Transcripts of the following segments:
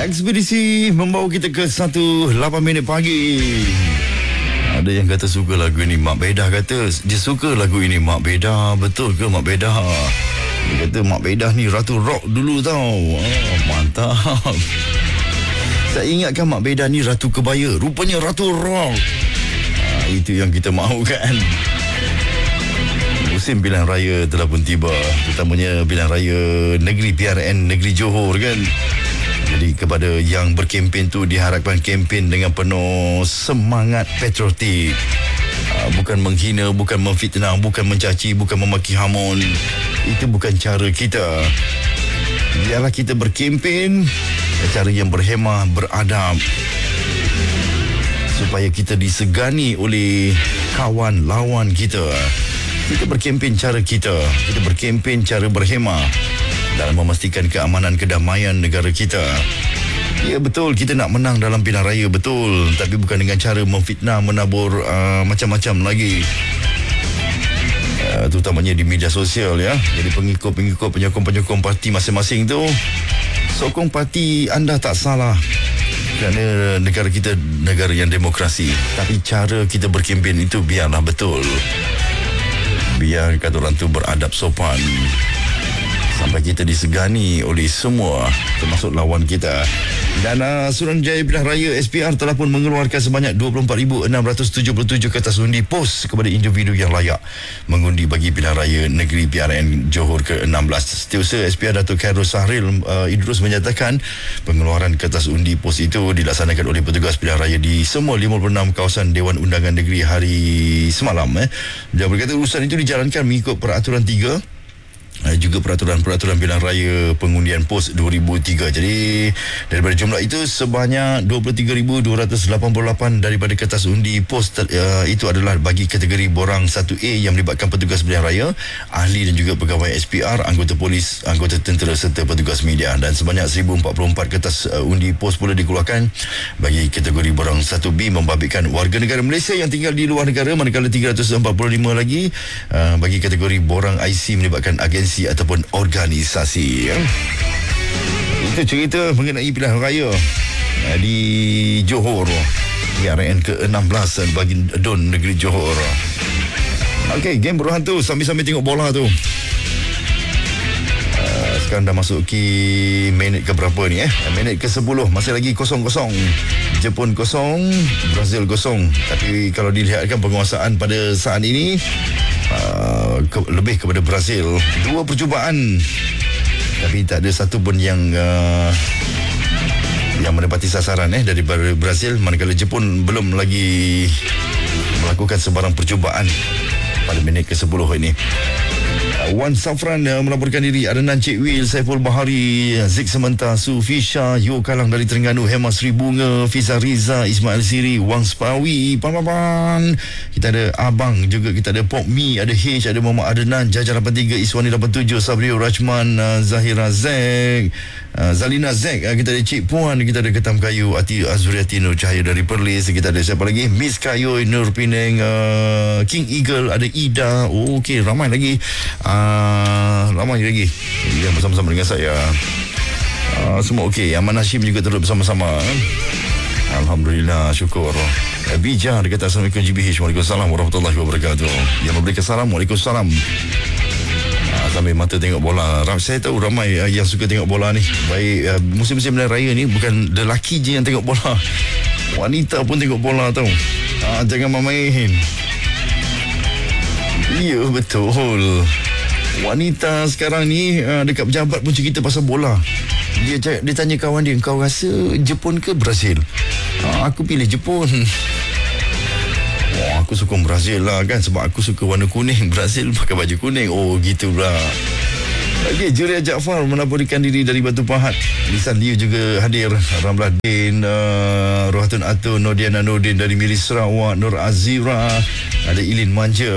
Ekspedisi membawa kita ke 8 minit pagi. Ada yang kata suka lagu ini. Mak Bedah kata dia suka lagu ini. Mak Bedah, betul ke Mak Bedah? Dia kata Mak Bedah ni ratu rock dulu tau. Mantap. Saya ingatkan Mak Bedah ni ratu kebaya. Rupanya ratu rock. Itu yang kita mahu kan. Musim pilihan raya telah pun tiba, terutamanya pilihan raya negeri PRN negeri Johor kan. Jadi kepada yang berkempen tu diharapkan kempen dengan penuh semangat patriotik. Bukan menghina, bukan memfitnah, bukan mencaci, bukan memaki hamun. Itu bukan cara kita. Biarlah kita berkempen cara yang berhemah, beradab, supaya kita disegani oleh kawan lawan kita. Kita berkempen cara kita. Kita berkempen cara berhemah dalam memastikan keamanan kedamaian negara kita. Ya betul, kita nak menang dalam pilihan raya, betul. Tapi bukan dengan cara memfitnah, menabur macam-macam lagi. Terutamanya di media sosial ya. Jadi pengikut-pengikut, penyokong-penyokong parti masing-masing tu, sokong parti anda tak salah. Kerana negara kita negara yang demokrasi. Tapi cara kita berkempen itu biarlah betul. Biar kata orang tu beradab sopan, sampai kita disegani oleh semua, termasuk lawan kita. Dan Suruhanjaya Pilihan Raya SPR telah pun mengeluarkan sebanyak 24,677 kertas undi pos kepada individu yang layak mengundi bagi pilihan raya negeri PRN Johor ke-16. Setiausaha SPR Datuk Khairul Sahril Idrus menyatakan pengeluaran kertas undi pos itu dilaksanakan oleh petugas pilihan raya di semua 56 kawasan Dewan Undangan Negeri hari semalam. Dia berkata urusan itu dijalankan mengikut peraturan 3 juga peraturan-peraturan pilihan raya pengundian POS 2003. Jadi daripada jumlah itu sebanyak 23,288 daripada kertas undi POS itu adalah bagi kategori borang 1A yang melibatkan petugas pilihan raya, ahli dan juga pegawai SPR, anggota polis, anggota tentera serta petugas media. Dan sebanyak 1,044 kertas undi POS pula dikeluarkan bagi kategori borang 1B membabitkan warga negara Malaysia yang tinggal di luar negara, manakala 345 lagi bagi kategori borang IC melibatkan agensi ataupun organisasi. Itu cerita mengenai pilihan raya di Johor, PRN ke-16 bagi DUN negeri Johor. Okey, game beruhan tu sambil-sambil tengok bola tu. Sekarang dah masuk ke minit ke berapa ni minit ke-10, masih lagi 0-0. Jepun 0, Brazil 0. Tapi kalau dilihatkan penguasaan pada saat ini lebih kepada Brazil. 2 percubaan tapi tak ada satu pun yang menepati sasaran daripada Brazil, manakala Jepun belum lagi melakukan sebarang percubaan pada minit ke-10 ini. Wan Safran melaporkan diri, Adnan Cik Wil, Saiful Bahari, Zik Sementa, Sufisha, Yo Kalang dari Terengganu, Hema Sri Bunga, Fiza Riza, Ismail Siri, Wang Spawi, Pan. Kita ada Abang juga, kita ada Pop Mi, ada H, ada Muhammad Adnan, Jajar 83, Iswani 87, Sabrio Rajman, Zahira Zek, Zalina Zek, kita ada Cik Puan, kita ada Ketam Kayu, Ati Azuriati Nur Cahaya dari Perlis, kita ada siapa lagi, Miss Kayu, Nur Penang, King Eagle, ada Ida. Okey, ramai lagi. Ramai lagi yang bersama-sama dengan saya. Semua okey. Aman Hashim juga terus bersama-sama. Alhamdulillah, syukur. Bijar dia kata Assalamualaikum GBH. Waalaikumsalam warahmatullahi wabarakatuh. Yang memberikan salam, Waalaikumsalam. Sambil mata tengok bola. Saya tahu ramai yang suka tengok bola ni. Baik musim-musim pilihan raya ni bukan lelaki je yang tengok bola, wanita pun tengok bola tau. Jangan main-main. Ya betul. Wanita sekarang ni dekat pejabat pun cerita pasal bola. Dia tanya kawan dia, kau rasa Jepun ke Brazil? Aku pilih Jepun. Aku suka Brazil lah kan, sebab aku suka warna kuning. Brazil pakai baju kuning. Oh gitu lah. Okey, Juria Jaafar melaporkan diri dari Batu Pahat. Lisan Liu juga hadir. Ramlah Din, Rohatun Atun, Nodiana Nordin dari Miri Sarawak, Nur Azira, ada Ilin Manja.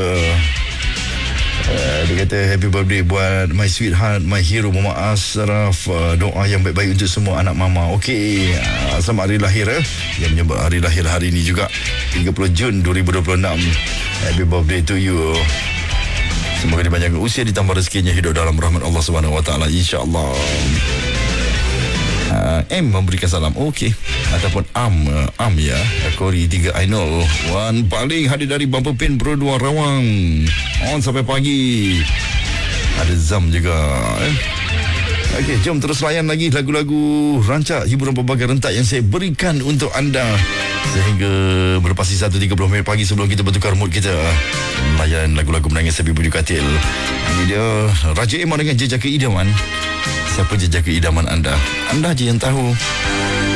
Dia kata happy birthday buat my sweetheart, my hero Muhammad Asraf. Doa yang baik-baik untuk semua anak mama. Okey, selamat hari lahir yang menyebut hari lahir hari ini juga 30 Jun 2026. Happy birthday to you. Semoga dipanjangkan usia, ditambah rezekinya, hidup dalam rahmat Allah Subhanahu Wa Taala, insya-Allah. M memberikan salam. Okey. Ataupun Am ya. Kori 3 I know. Wan paling hadir dari Bumper Pen Bro 2 Rawang. On sampai pagi. Ada Zam juga. Okey, jom terus layan lagi lagu-lagu rancak hiburan berbagai rentak yang saya berikan untuk anda sehingga melepasi 1.30 minit pagi sebelum kita bertukar mood kita. Layan lagu-lagu menangis Sabi Budi Katil. Ini dia Raja Iman dengan Jejaka Idaman. Siapa jejaka idaman anda? Anda je yang tahu.